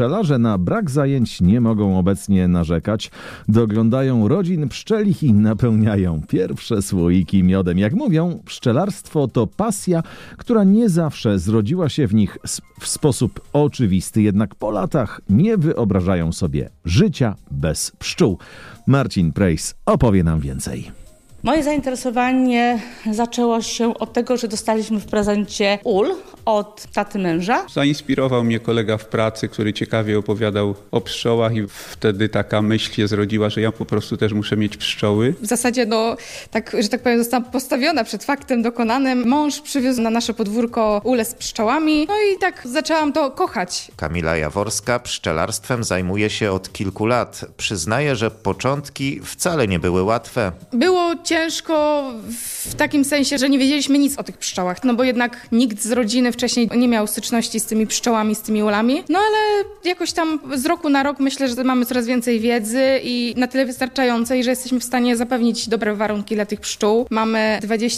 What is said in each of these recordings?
Pszczelarze na brak zajęć nie mogą obecnie narzekać. Doglądają rodzin pszczelich i napełniają pierwsze słoiki miodem. Jak mówią, pszczelarstwo to pasja, która nie zawsze zrodziła się w nich w sposób oczywisty. Jednak po latach nie wyobrażają sobie życia bez pszczół. Marcin Prejs opowie nam więcej. Moje zainteresowanie zaczęło się od tego, że dostaliśmy w prezencie ul od taty męża. Zainspirował mnie kolega w pracy, który ciekawie opowiadał o pszczołach i wtedy taka myśl się zrodziła, że ja po prostu też muszę mieć pszczoły. W zasadzie, tak, że tak powiem, zostałam postawiona przed faktem dokonanym. Mąż przywiózł na nasze podwórko ulę z pszczołami, i tak zaczęłam to kochać. Kamila Jaworska pszczelarstwem zajmuje się od kilku lat. Przyznaje, że początki wcale nie były łatwe. Było ciężko w takim sensie, że nie wiedzieliśmy nic o tych pszczołach, bo jednak nikt z rodziny wcześniej nie miał styczności z tymi pszczołami, z tymi ulami. Ale jakoś tam z roku na rok myślę, że mamy coraz więcej wiedzy i na tyle wystarczającej, że jesteśmy w stanie zapewnić dobre warunki dla tych pszczół. Mamy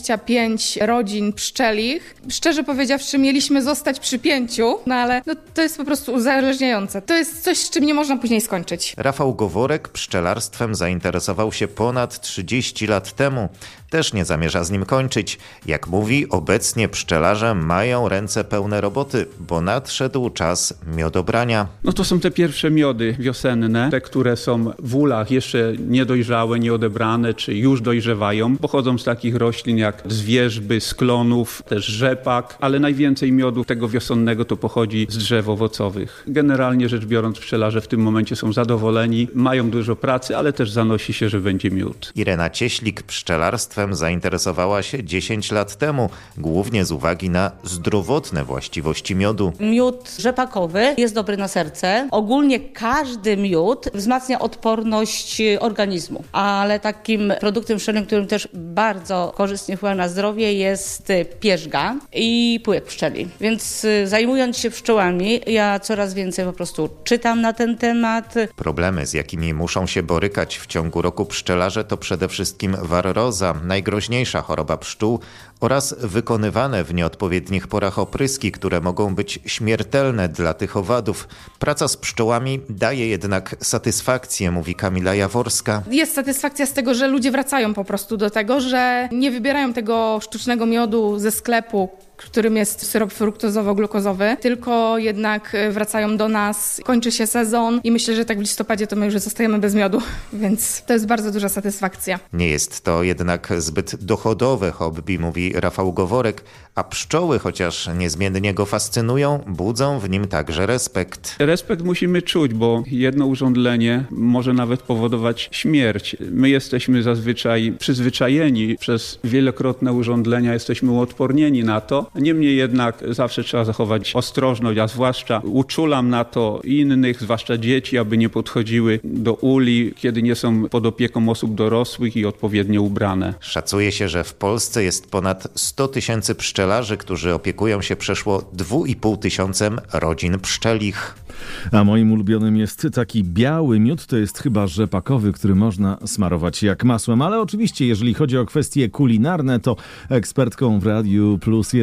25 rodzin pszczelich. Szczerze powiedziawszy, mieliśmy zostać przy 5, ale to jest po prostu uzależniające. To jest coś, z czym nie można później skończyć. Rafał Goworek pszczelarstwem zainteresował się ponad 30 lat temu. Też nie zamierza z nim kończyć. Jak mówi, obecnie pszczelarze mają ręce pełne roboty, bo nadszedł czas miodobrania. To są te pierwsze miody wiosenne, te, które są w ulach jeszcze niedojrzałe, nieodebrane, czy już dojrzewają. Pochodzą z takich roślin jak z wierzby, z klonów, też rzepak, ale najwięcej miodu tego wiosennego to pochodzi z drzew owocowych. Generalnie rzecz biorąc, pszczelarze w tym momencie są zadowoleni, mają dużo pracy, ale też zanosi się, że będzie miód. Irena Cieślik pszczelarstwem zainteresowała się 10 lat temu, głównie z uwagi na zdrowotne właściwości miodu. Miód rzepakowy jest dobry na serce. Ogólnie każdy miód wzmacnia odporność organizmu, ale takim produktem pszczelnym, którym też bardzo korzystnie wpływa na zdrowie, jest pierzga i pyłek pszczeli. Więc zajmując się pszczołami, ja coraz więcej po prostu czytam na ten temat. Problemy, z jakimi muszą się borykać w ciągu roku pszczelarze, to przede wszystkim warroza, najgroźniejsza choroba pszczół, oraz wykonywane w nieodpowiednich porach opryski, które mogą być śmiertelne dla tych owadów. Praca z pszczołami daje jednak satysfakcję, mówi Kamila Jaworska. Jest satysfakcja z tego, że ludzie wracają po prostu do tego, że nie wybierają tego sztucznego miodu ze sklepu, którym jest syrop fruktozowo-glukozowy, tylko jednak wracają do nas, kończy się sezon i myślę, że tak w listopadzie to my już zostajemy bez miodu, więc to jest bardzo duża satysfakcja. Nie jest to jednak zbyt dochodowe hobby, mówi Rafał Goworek, a pszczoły, chociaż niezmiennie go fascynują, budzą w nim także respekt. Respekt musimy czuć, bo jedno urządzenie może nawet powodować śmierć. My jesteśmy zazwyczaj przyzwyczajeni przez wielokrotne urządzenia, jesteśmy uodpornieni na to. Niemniej jednak zawsze trzeba zachować ostrożność, a zwłaszcza uczulam na to innych, zwłaszcza dzieci, aby nie podchodziły do uli, kiedy nie są pod opieką osób dorosłych i odpowiednio ubrane. Szacuje się, że w Polsce jest ponad 100 000 pszczelarzy, którzy opiekują się przeszło 2,5 tysiąca rodzin pszczelich. A moim ulubionym jest taki biały miód, to jest chyba rzepakowy, który można smarować jak masłem. Ale oczywiście, jeżeli chodzi o kwestie kulinarne, to ekspertką w Radiu Plus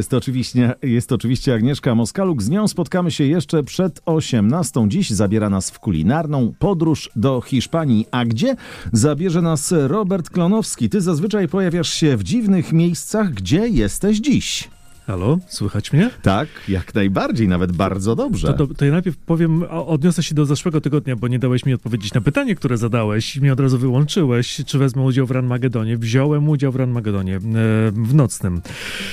jest oczywiście Agnieszka Moskaluk. Z nią spotkamy się jeszcze przed 18:00. Dziś zabiera nas w kulinarną podróż do Hiszpanii. A gdzie? Zabierze nas Robert Klonowski. Ty zazwyczaj pojawiasz się w dziwnych miejscach. Gdzie jesteś dziś? Halo, słychać mnie? Tak, jak najbardziej, nawet bardzo dobrze. To ja najpierw powiem, odniosę się do zeszłego tygodnia, bo nie dałeś mi odpowiedzieć na pytanie, które zadałeś i mnie od razu wyłączyłeś. Czy wezmę udział w Ranmagedonie? Wziąłem udział w Ranmagedonie w nocnym.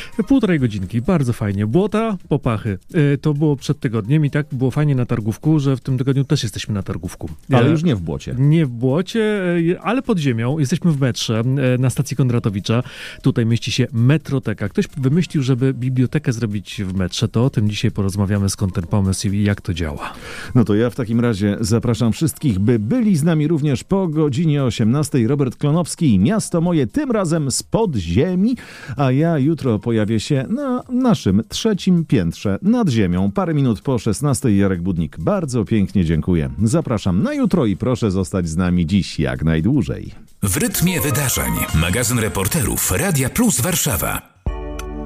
1,5 godzinki, bardzo fajnie. Błota, popachy. To było przed tygodniem i tak było fajnie na targówku, że w tym tygodniu też jesteśmy na targówku. Ale już nie w błocie. Nie w błocie, ale pod ziemią. Jesteśmy w metrze na stacji Kondratowicza. Tutaj mieści się metroteka. Ktoś wymyślił, żeby bibliotekę zrobić w metrze, to o tym dzisiaj porozmawiamy, skąd ten pomysł i jak to działa. No to ja w takim razie zapraszam wszystkich, by byli z nami również po godzinie 18:00. Robert Klonowski, Miasto Moje, tym razem spod ziemi, a ja jutro pojawię się na naszym 3. piętrze nad ziemią. Parę minut po 16:00. Jarek Budnik. Bardzo pięknie dziękuję. Zapraszam na jutro i proszę zostać z nami dziś jak najdłużej. W rytmie wydarzeń. Magazyn reporterów Radia Plus Warszawa.